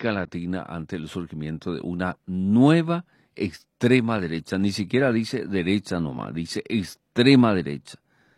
América Latina ante el surgimiento de una nueva extrema derecha. Ni siquiera dice derecha nomás, dice extrema derecha.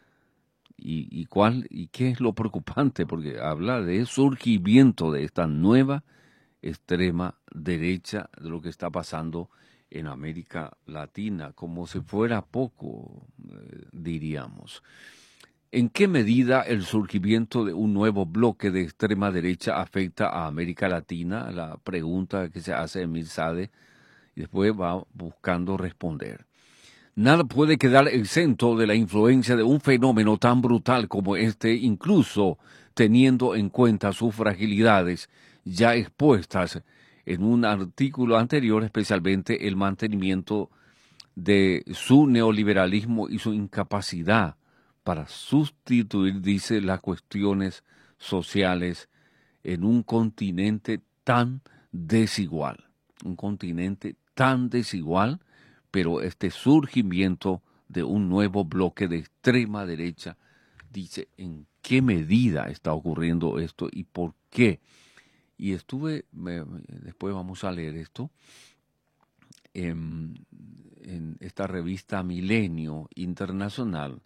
¿Y qué es lo preocupante? Porque habla de surgimiento de esta nueva extrema derecha, de lo que está pasando en América Latina, como si fuera poco, diríamos. ¿En qué medida el surgimiento de un nuevo bloque de extrema derecha afecta a América Latina? La pregunta que se hace Emil Sade y después va buscando responder. Nada puede quedar exento de la influencia de un fenómeno tan brutal como este, incluso teniendo en cuenta sus fragilidades ya expuestas en un artículo anterior, especialmente el mantenimiento de su neoliberalismo y su incapacidad para sustituir, dice, las cuestiones sociales en un continente tan desigual. Un continente tan desigual, pero este surgimiento de un nuevo bloque de extrema derecha dice en qué medida está ocurriendo esto y por qué. Y después vamos a leer esto, en esta revista Milenio Internacional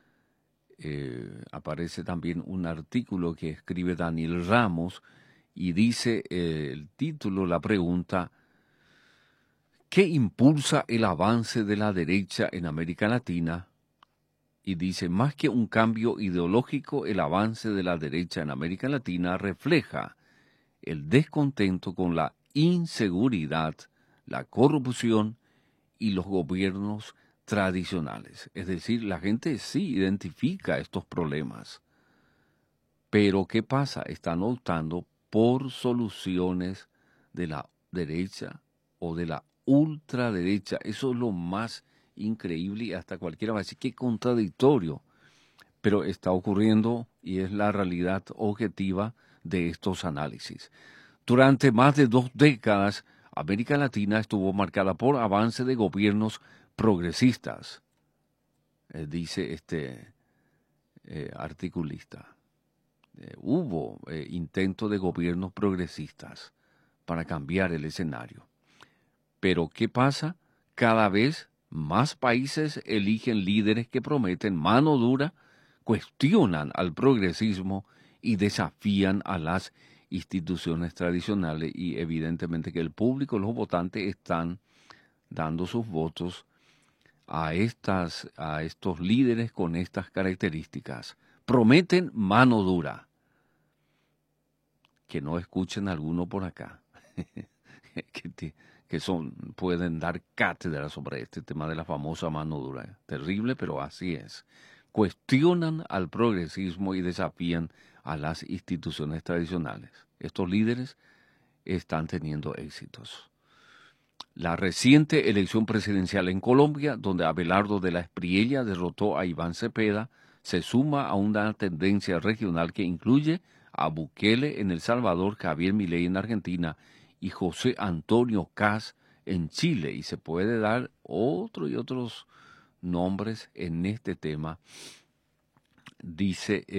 aparece también un artículo que escribe Daniel Ramos y dice el título, la pregunta: ¿qué impulsa el avance de la derecha en América Latina? Y dice, más que un cambio ideológico, el avance de la derecha en América Latina refleja el descontento con la inseguridad, la corrupción y los gobiernos tradicionales. Es decir, la gente sí identifica estos problemas. Pero ¿qué pasa? Están optando por soluciones de la derecha o de la ultraderecha. Eso es lo más increíble y hasta cualquiera va a decir qué contradictorio. Pero está ocurriendo y es la realidad objetiva de estos análisis. Durante más de 2 décadas, América Latina estuvo marcada por avance de gobiernos progresistas, dice este articulista. Hubo intentos de gobiernos progresistas para cambiar el escenario. Pero ¿qué pasa? Cada vez más países eligen líderes que prometen mano dura, cuestionan al progresismo y desafían a las instituciones tradicionales, y evidentemente que el público, los votantes, están dando sus votos a estos líderes con estas características. Prometen mano dura. Que no escuchen a alguno por acá pueden dar cátedra sobre este tema de la famosa mano dura. Terrible, pero así es. Cuestionan al progresismo y desafían a las instituciones tradicionales. Estos líderes están teniendo éxitos. La reciente elección presidencial en Colombia, donde Abelardo de la Espriella derrotó a Iván Cepeda, se suma a una tendencia regional que incluye a Bukele en El Salvador, Javier Milei en Argentina y José Antonio Kast en Chile. Y se puede dar otros nombres en este tema. Dice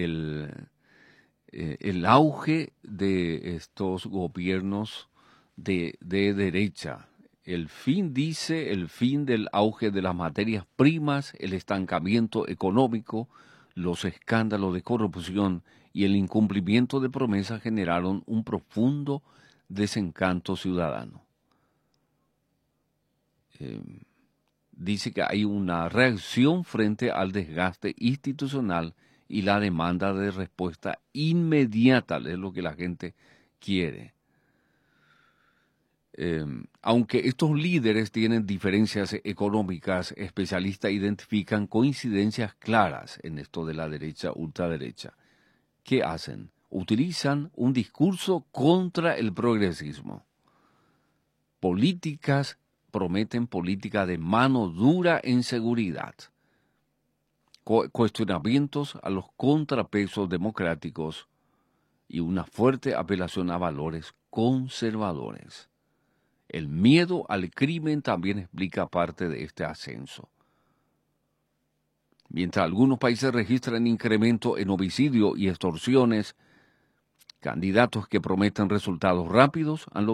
el auge de estos gobiernos de derecha. El fin del auge de las materias primas, el estancamiento económico, los escándalos de corrupción y el incumplimiento de promesas generaron un profundo desencanto ciudadano. Dice que hay una reacción frente al desgaste institucional y la demanda de respuesta inmediata, es lo que la gente quiere. Aunque estos líderes tienen diferencias económicas, especialistas identifican coincidencias claras en esto de la derecha, ultraderecha. ¿Qué hacen? Utilizan un discurso contra el progresismo. Prometen política de mano dura en seguridad. Cuestionamientos a los contrapesos democráticos y una fuerte apelación a valores conservadores. El miedo al crimen también explica parte de este ascenso. Mientras algunos países registran incremento en homicidio y extorsiones, candidatos que prometen resultados rápidos han